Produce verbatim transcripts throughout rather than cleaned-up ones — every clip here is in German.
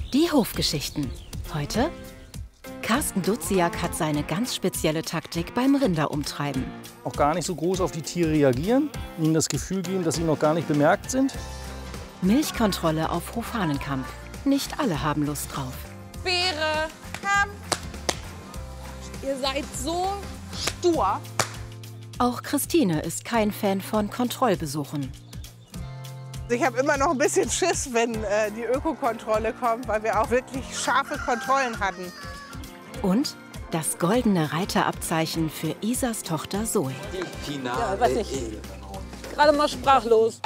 Die Hofgeschichten. Heute: Carsten Duziak hat seine ganz spezielle Taktik beim Rinderumtreiben. Auch gar nicht so groß auf die Tiere reagieren, ihnen das Gefühl geben, dass sie noch gar nicht bemerkt sind. Milchkontrolle auf Hofhahnenkamp. Nicht alle haben Lust drauf. Beere, komm! Ihr seid so stur. Auch Christine ist kein Fan von Kontrollbesuchen. Ich habe immer noch ein bisschen Schiss, wenn äh, die Ökokontrolle kommt, weil wir auch wirklich scharfe Kontrollen hatten. Und das goldene Reiterabzeichen für Isas Tochter Zoe. Ja, weiß nicht. Gerade mal sprachlos.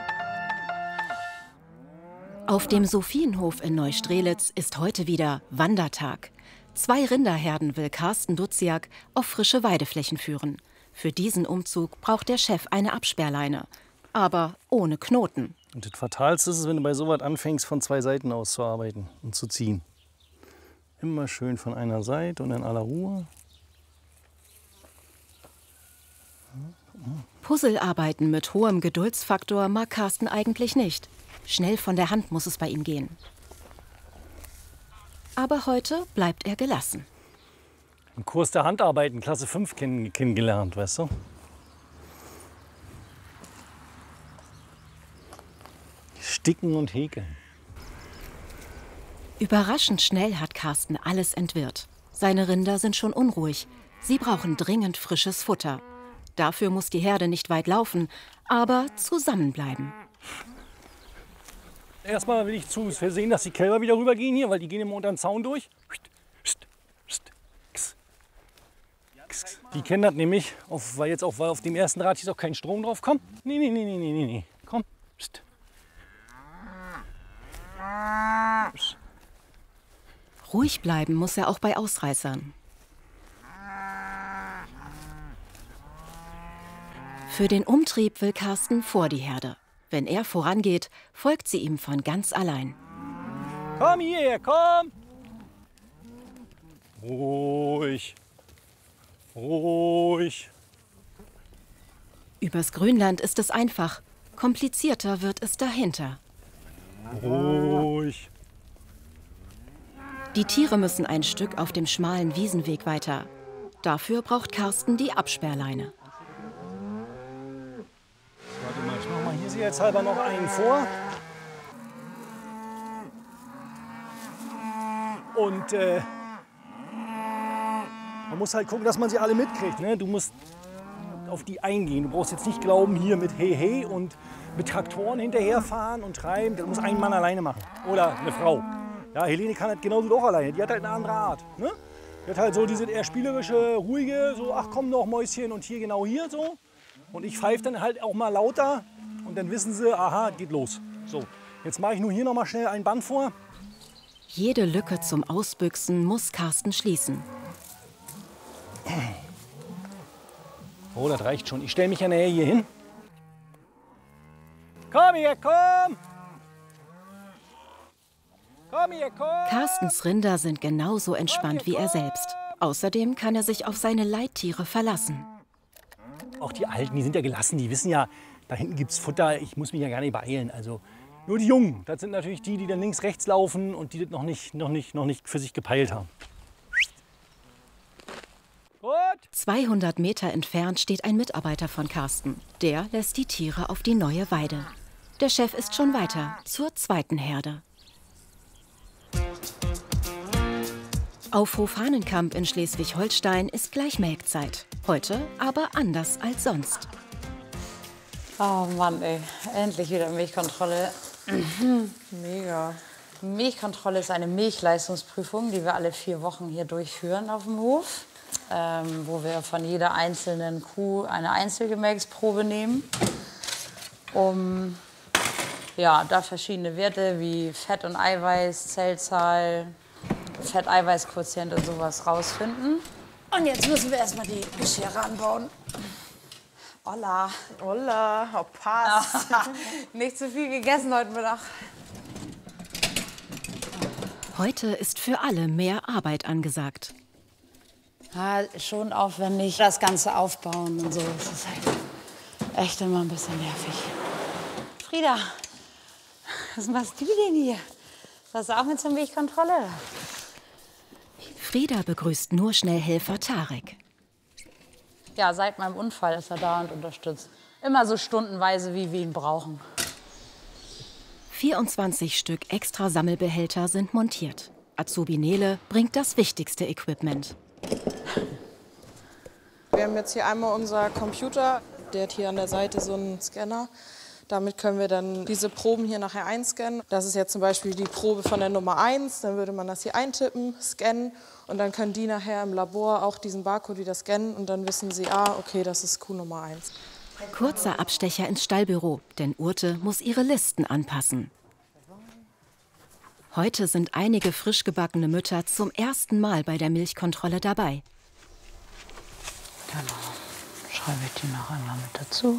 Auf dem Sophienhof in Neustrelitz ist heute wieder Wandertag. Zwei Rinderherden will Carsten Duziak auf frische Weideflächen führen. Für diesen Umzug braucht der Chef eine Absperrleine, aber ohne Knoten. Und das Fatalste ist es, wenn du bei sowas anfängst, von zwei Seiten aus zu arbeiten und zu ziehen. Immer schön von einer Seite und in aller Ruhe. Puzzlearbeiten mit hohem Geduldsfaktor mag Carsten eigentlich nicht. Schnell von der Hand muss es bei ihm gehen. Aber heute bleibt er gelassen. Im Kurs der Handarbeiten, Klasse fünf, kenn kennengelernt, weißt du? Sticken und häkeln. Überraschend schnell hat Carsten alles entwirrt. Seine Rinder sind schon unruhig. Sie brauchen dringend frisches Futter. Dafür muss die Herde nicht weit laufen, aber zusammenbleiben. Erstmal will ich zu sehen, dass die Kälber wieder rübergehen hier, weil die gehen immer unter den Zaun durch. Die kennen das nämlich, auf, weil jetzt auch weil auf dem ersten Rad hier auch kein Strom drauf kommt. Nee, nee, nee, nee, nee, nee, komm. Psst. Psst. Ruhig bleiben muss er auch bei Ausreißern. Für den Umtrieb will Carsten vor die Herde. Wenn er vorangeht, folgt sie ihm von ganz allein. Komm hierher, komm! Ruhig. Ruhig. Übers Grünland ist es einfach. Komplizierter wird es dahinter. Ruhig. Die Tiere müssen ein Stück auf dem schmalen Wiesenweg weiter. Dafür braucht Carsten die Absperrleine. Warte mal, ich mach mal hier sicherheitshalber noch einen vor. Und äh, man muss halt gucken, dass man sie alle mitkriegt. Ne? Du musst auf die eingehen. Du brauchst jetzt nicht glauben, hier mit Hey Hey und mit Traktoren hinterherfahren und treiben. Das muss ein Mann alleine machen. Oder eine Frau. Ja, Helene kann das genauso doch alleine. Die hat halt eine andere Art. Ne? Die hat halt so diese eher spielerische, ruhige, so ach komm doch Mäuschen und hier genau hier so. Und ich pfeife dann halt auch mal lauter und dann wissen sie, aha, geht los. So, jetzt mache ich nur hier noch mal schnell ein Band vor. Jede Lücke zum Ausbüchsen muss Carsten schließen. Oh, das reicht schon. Ich stelle mich ja näher hier hin. Komm hier, komm! Komm hier, komm! Carstens Rinder sind genauso entspannt wie er selbst. Außerdem kann er sich auf seine Leittiere verlassen. Auch die Alten, die sind ja gelassen, die wissen ja, da hinten gibt's Futter, ich muss mich ja gar nicht beeilen. Also nur die Jungen, das sind natürlich die, die dann links, rechts laufen und die das noch nicht, noch nicht, noch nicht für sich gepeilt haben. Gut. zweihundert Meter entfernt steht ein Mitarbeiter von Carsten. Der lässt die Tiere auf die neue Weide. Der Chef ist schon weiter, zur zweiten Herde. Auf Hofhahnenkamp in Schleswig-Holstein ist gleich Melkzeit. Heute aber anders als sonst. Oh Mann, ey. Endlich wieder Milchkontrolle. Mega. Milchkontrolle ist eine Milchleistungsprüfung, die wir alle vier Wochen hier durchführen auf dem Hof. Ähm, wo wir von jeder einzelnen Kuh eine Einzelgemelksprobe nehmen, um ja, da verschiedene Werte wie Fett und Eiweiß, Zellzahl, Fett-Eiweiß-Quotient und sowas rausfinden. Und jetzt müssen wir erstmal die Geschirre anbauen. Hola. Hola, oh, passt. Nicht zu viel gegessen heute Mittag. Heute ist für alle mehr Arbeit angesagt. Ja, schon aufwendig, das Ganze aufbauen und so. Das ist halt echt immer ein bisschen nervig. Frieda, was machst du denn hier? Was auch mit zur Milchkontrolle? Frieda begrüßt nur schnell Helfer Tarek. Ja, seit meinem Unfall ist er da und unterstützt. Immer so stundenweise, wie wir ihn brauchen. vierundzwanzig Stück extra Sammelbehälter sind montiert. Azubi Nele bringt das wichtigste Equipment. Wir haben jetzt hier einmal unser Computer, der hat hier an der Seite so einen Scanner. Damit können wir dann diese Proben hier nachher einscannen. Das ist jetzt zum Beispiel die Probe von der Nummer eins. Dann würde man das hier eintippen, scannen und dann können die nachher im Labor auch diesen Barcode wieder scannen und dann wissen sie, ah, okay, das ist Kuh Nummer eins. Kurzer Abstecher ins Stallbüro, denn Urte muss ihre Listen anpassen. Heute sind einige frisch gebackene Mütter zum ersten Mal bei der Milchkontrolle dabei. Genau. Schreibe ich die noch einmal mit dazu.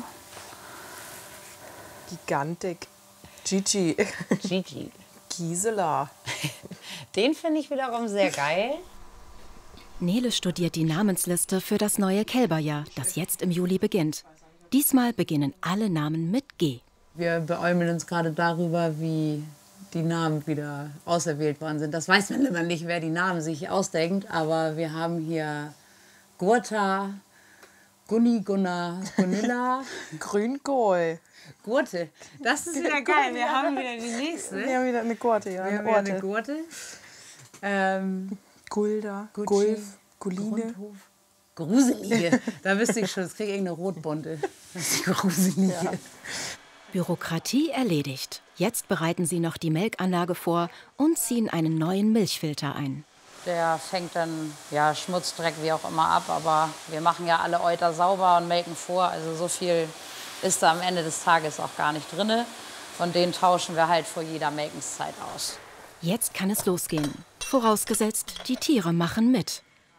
Gigantik. Gigi. Gigi. Gisela. Den finde ich wiederum sehr geil. Nele studiert die Namensliste für das neue Kälberjahr, das jetzt im Juli beginnt. Diesmal beginnen alle Namen mit G. Wir beäumeln uns gerade darüber, wie die Namen wieder auserwählt worden sind. Das weiß man immer nicht, wer die Namen sich ausdenkt. Aber wir haben hier Gurta, Gunni, Gunnar, Gunilla. Grünkohl. Gurte. Das ist wieder geil. Wir haben wieder die nächste. Wir haben wieder eine Gurte, ja. Wir haben wieder eine Gurte. Ähm, Gulda, Gucci, Gulf, Guline. Grundhof. Gruselige. Da wüsste ich schon, das kriege ich irgendeine Rotbunte. Das ist die Gruselige. Ja. Bürokratie erledigt. Jetzt bereiten sie noch die Melkanlage vor und ziehen einen neuen Milchfilter ein. Der fängt dann ja, Schmutz, Dreck, wie auch immer ab. Aber wir machen ja alle Euter sauber und melken vor. Also so viel ist da am Ende des Tages auch gar nicht drin. Und den tauschen wir halt vor jeder Melkenszeit aus. Jetzt kann es losgehen. Vorausgesetzt, die Tiere machen mit.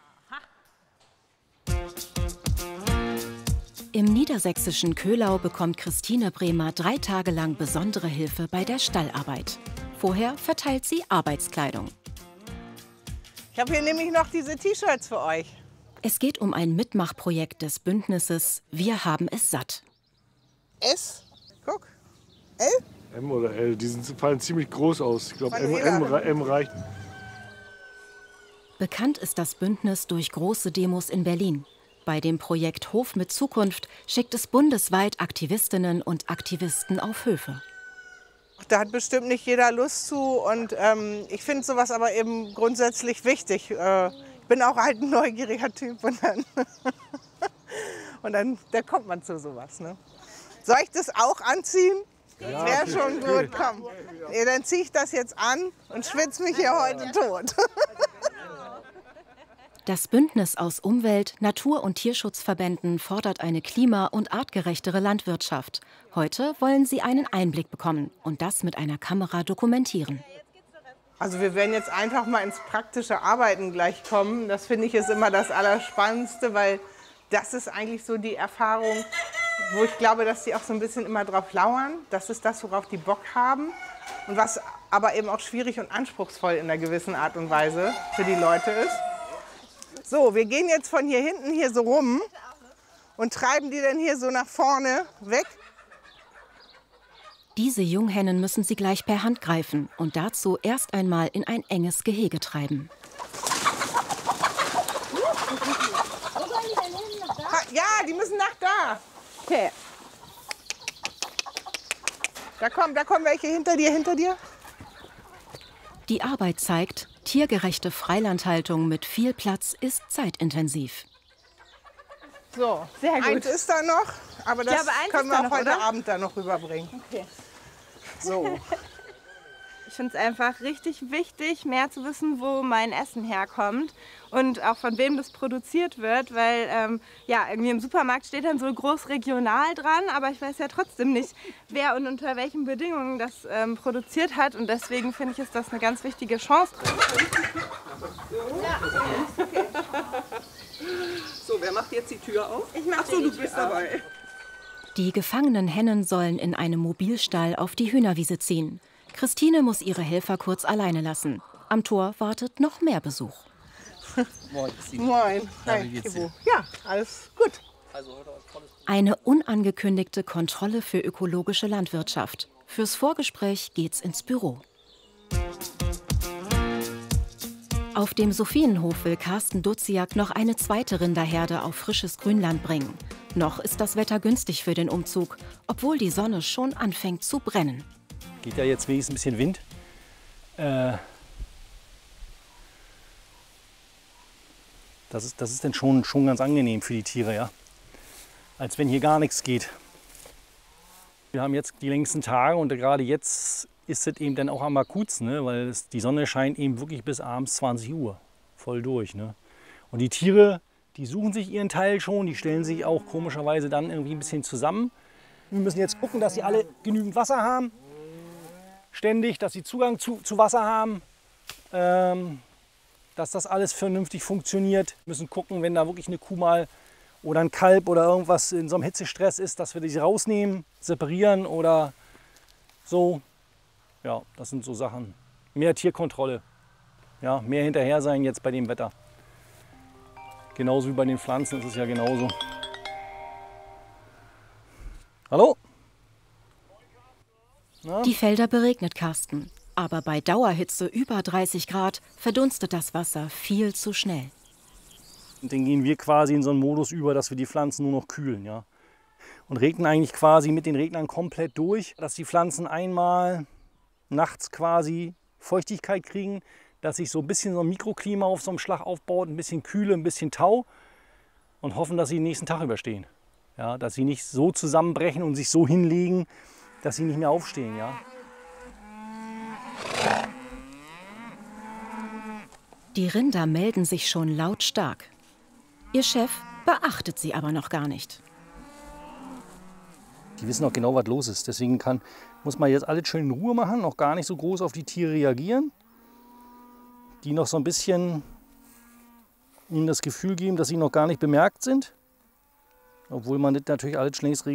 Im niedersächsischen Köhlau bekommt Christine Bremer drei Tage lang besondere Hilfe bei der Stallarbeit. Vorher verteilt sie Arbeitskleidung. Ich habe hier nämlich noch diese T-Shirts für euch. Es geht um ein Mitmachprojekt des Bündnisses Wir haben es satt. S, guck, L. M oder L, die sind, fallen ziemlich groß aus. Ich glaube, M, Manuela. M, M reicht. Bekannt ist das Bündnis durch große Demos in Berlin. Bei dem Projekt Hof mit Zukunft schickt es bundesweit Aktivistinnen und Aktivisten auf Höfe. Da hat bestimmt nicht jeder Lust zu und ähm, ich finde sowas aber eben grundsätzlich wichtig. Äh, ich bin auch halt ein neugieriger Typ und dann, und dann da kommt man zu sowas. Ne? Soll ich das auch anziehen? Ja, Wäre schon gut, komm. Nee, dann ziehe ich das jetzt an und schwitze mich hier heute tot. Das Bündnis aus Umwelt-, Natur- und Tierschutzverbänden fordert eine klima- und artgerechtere Landwirtschaft. Heute wollen sie einen Einblick bekommen und das mit einer Kamera dokumentieren. Also wir werden jetzt einfach mal ins praktische Arbeiten gleich kommen. Das finde ich ist immer das Allerspannendste, weil das ist eigentlich so die Erfahrung, wo ich glaube, dass die auch so ein bisschen immer drauf lauern. Das ist das, worauf die Bock haben und was aber eben auch schwierig und anspruchsvoll in einer gewissen Art und Weise für die Leute ist. So, wir gehen jetzt von hier hinten hier so rum und treiben die dann hier so nach vorne weg. Diese Junghennen müssen sie gleich per Hand greifen und dazu erst einmal in ein enges Gehege treiben. Ha, ja, die müssen nach da. Okay. Da kommen, da kommen welche hinter dir, hinter dir. Die Arbeit zeigt, tiergerechte Freilandhaltung mit viel Platz ist zeitintensiv. So, Sehr gut. eins ist da noch, aber das glaube, eins können ist da wir auch noch, heute oder? Abend dann noch rüberbringen. Okay. So. Ich finde es einfach richtig wichtig, mehr zu wissen, wo mein Essen herkommt und auch von wem das produziert wird, weil ähm, ja, irgendwie im Supermarkt steht dann so groß regional dran, aber ich weiß ja trotzdem nicht, wer und unter welchen Bedingungen das ähm, produziert hat und deswegen finde ich, ist das eine ganz wichtige Chance. So, wer macht jetzt die Tür auf? Ich mach Ach so, du bist dabei. Die gefangenen Hennen sollen in einem Mobilstall auf die Hühnerwiese ziehen. Christine muss ihre Helfer kurz alleine lassen. Am Tor wartet noch mehr Besuch. Moin, Christine. Moin. Na, Hi, wie geht's Ivo. dir? Ja, alles gut. Also heute auch volles Eine unangekündigte Kontrolle für ökologische Landwirtschaft. Fürs Vorgespräch geht's ins Büro. Auf dem Sophienhof will Carsten Duziak noch eine zweite Rinderherde auf frisches Grünland bringen. Noch ist das Wetter günstig für den Umzug, obwohl die Sonne schon anfängt zu brennen. Geht ja jetzt wenigstens ein bisschen Wind. Äh das ist, das ist dann schon, schon ganz angenehm für die Tiere, ja. Als wenn hier gar nichts geht. Wir haben jetzt die längsten Tage und gerade jetzt ist es eben dann auch am akutsten, ne? Weil es, die Sonne scheint eben wirklich bis abends zwanzig Uhr voll durch. Ne? Und die Tiere, die suchen sich ihren Teil schon, die stellen sich auch komischerweise dann irgendwie ein bisschen zusammen. Wir müssen jetzt gucken, dass sie alle genügend Wasser haben, ständig, dass sie Zugang zu, zu Wasser haben, ähm, dass das alles vernünftig funktioniert. Wir müssen gucken, wenn da wirklich eine Kuh mal oder ein Kalb oder irgendwas in so einem Hitzestress ist, dass wir die rausnehmen, separieren oder so. Ja, das sind so Sachen. Mehr Tierkontrolle, ja, mehr hinterher sein jetzt bei dem Wetter. Genauso wie bei den Pflanzen ist es ja genauso. Hallo? Na? Die Felder beregnet Carsten, aber bei Dauerhitze über dreißig Grad verdunstet das Wasser viel zu schnell. Und dann gehen wir quasi in so einen Modus über, dass wir die Pflanzen nur noch kühlen, ja. Und regnen eigentlich quasi mit den Regnern komplett durch, dass die Pflanzen einmal nachts quasi Feuchtigkeit kriegen, dass sich so ein bisschen so ein Mikroklima auf so einem Schlag aufbaut, ein bisschen Kühle, ein bisschen Tau und hoffen, dass sie den nächsten Tag überstehen. Ja, dass sie nicht so zusammenbrechen und sich so hinlegen, dass sie nicht mehr aufstehen. Ja. Die Rinder melden sich schon lautstark. Ihr Chef beachtet sie aber noch gar nicht. Die wissen auch genau, was los ist. Deswegen kann, muss man jetzt alles schön in Ruhe machen, noch gar nicht so groß auf die Tiere reagieren. Die noch so ein bisschen ihnen das Gefühl geben, dass sie noch gar nicht bemerkt sind. Obwohl man das natürlich alles längst